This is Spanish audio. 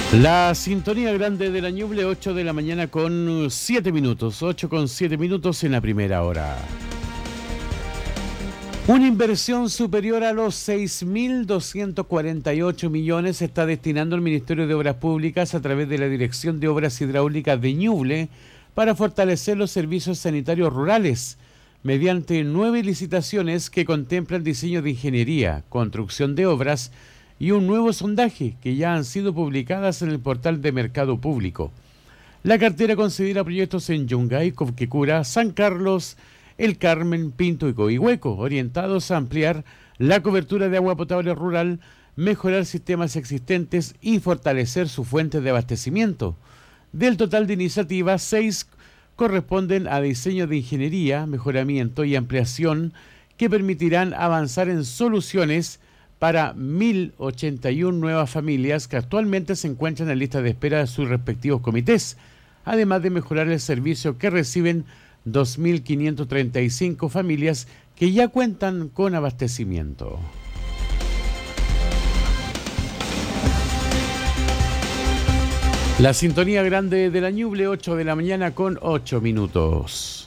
La sintonía grande de la Ñuble, 8 de la mañana con 7 minutos, 8 con 7 minutos en la primera hora. Una inversión superior a los 6.248 millones se está destinando el Ministerio de Obras Públicas a través de la Dirección de Obras Hidráulicas de Ñuble para fortalecer los servicios sanitarios rurales mediante 9 licitaciones que contemplan diseño de ingeniería, construcción de obras y un nuevo sondaje que ya han sido publicadas en el portal de Mercado Público. La cartera considera proyectos en Yungay, Cobquecura, San Carlos, El Carmen, Pinto y Coihueco, orientados a ampliar la cobertura de agua potable rural, mejorar sistemas existentes y fortalecer su fuente de abastecimiento. Del total de iniciativas, 6 corresponden a diseño de ingeniería, mejoramiento y ampliación que permitirán avanzar en soluciones para 1.081 nuevas familias que actualmente se encuentran en lista de espera de sus respectivos comités, además de mejorar el servicio que reciben 2.535 familias que ya cuentan con abastecimiento. La sintonía grande de la Ñuble, 8 de la mañana con 8 minutos.